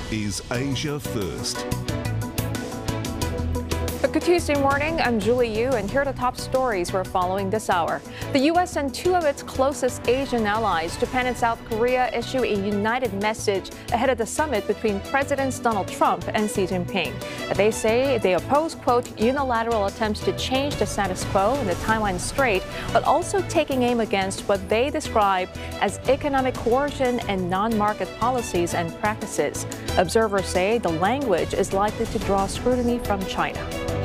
is Asia First. Good Tuesday morning, I'm Julie Yu, and here are the top stories we're following this hour. The U.S. and two of its closest Asian allies, Japan and South Korea, issue a united message ahead of the summit between Presidents Donald Trump and Xi Jinping. They say they oppose, quote, unilateral attempts to change the status quo in the Taiwan Strait, but also taking aim against what they describe as economic coercion and non-market policies and practices. Observers say the language is likely to draw scrutiny from China.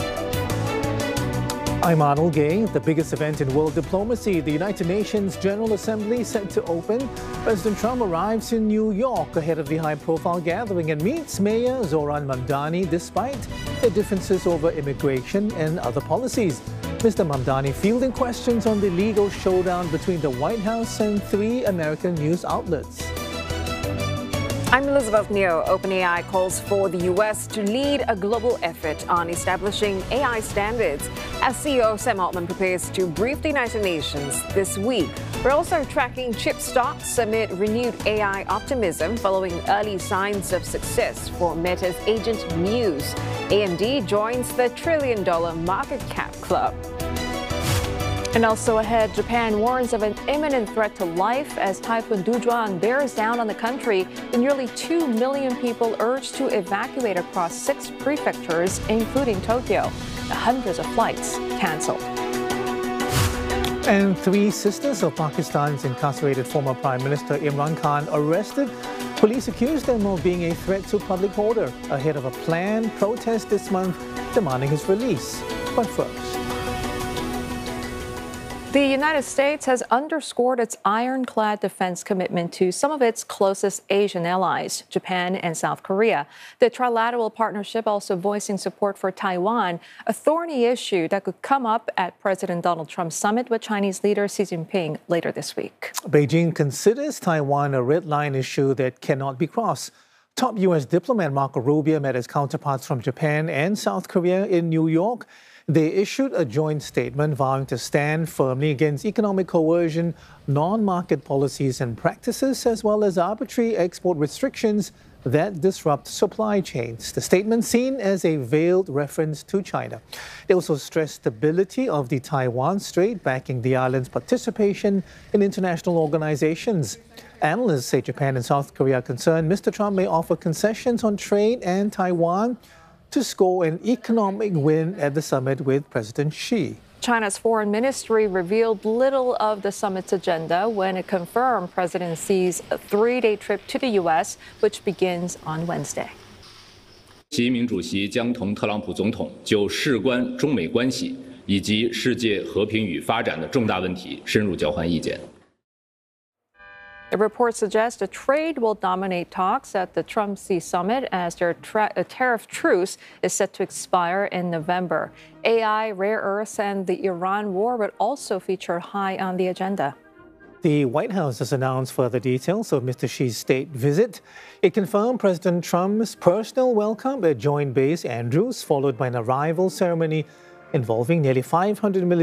I'm Arnold Gay. The biggest event in world diplomacy, the United Nations General Assembly set to open. President Trump arrives in New York ahead of the high-profile gathering and meets Mayor Zoran Mamdani despite their differences over immigration and other policies. Mr. Mamdani fielding questions on the legal showdown between the White House and three American news outlets. I'm Elizabeth Neo. OpenAI calls for the U.S. to lead a global effort on establishing AI standards as CEO Sam Altman prepares to brief the United Nations this week. We're also tracking chip stocks amid renewed AI optimism following early signs of success for Meta's agent Muse. AMD joins the $1 trillion market cap club. And also ahead, Japan warns of an imminent threat to life as Typhoon Dujuan bears down on the country, with nearly 2 million people urged to evacuate across 6 prefectures, including Tokyo. Hundreds of flights canceled. And 3 sisters of Pakistan's incarcerated former Prime Minister Imran Khan arrested. Police accused them of being a threat to public order ahead of a planned protest this month demanding his release. But first, the United States has underscored its ironclad defense commitment to some of its closest Asian allies, Japan and South Korea. The trilateral partnership also voicing support for Taiwan, a thorny issue that could come up at President Donald Trump's summit with Chinese leader Xi Jinping later this week. Beijing considers Taiwan a red line issue that cannot be crossed. Top U.S. diplomat Marco Rubio met his counterparts from Japan and South Korea in New York. They issued a joint statement vowing to stand firmly against economic coercion, non-market policies and practices, as well as arbitrary export restrictions that disrupt supply chains. The statement seen as a veiled reference to China. They also stressed stability of the Taiwan Strait, backing the island's participation in international organizations. Analysts say Japan and South Korea are concerned Mr. Trump may offer concessions on trade and Taiwan to score an economic win at the summit with President Xi. China's foreign ministry revealed little of the summit's agenda when it confirmed President Xi's 3-day trip to the U.S., which begins on Wednesday. 习近平主席将同特朗普总统就事关中美关系以及世界和平与发展的重大问题深入交换意见。 The report suggests a trade will dominate talks at the Trump-Xi summit as their tariff truce is set to expire in November. AI, rare earths, and the Iran war would also feature high on the agenda. The White House has announced further details of Mr. Xi's state visit. It confirmed President Trump's personal welcome at Joint Base Andrews, followed by an arrival ceremony involving nearly 500 military